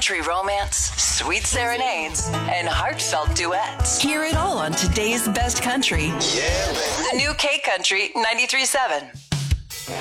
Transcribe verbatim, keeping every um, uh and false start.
country romance, sweet serenades, and heartfelt duets. Hear it all on today's best country. Yeah, baby. The new K Country ninety-three point seven.